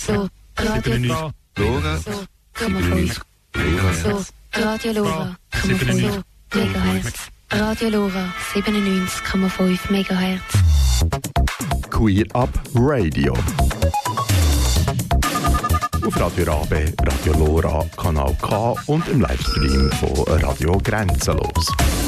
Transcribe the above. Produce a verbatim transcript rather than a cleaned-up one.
So, Radio Lora. So, fünf. So, Radio Lora. fünf Megahertz. Radio Lora siebenundneunzig Komma fünf Megahertz. Queer Up Radio. Auf Radio Rabe, Radio Lora, Kanal K und im Livestream von Radio Grenzenlos.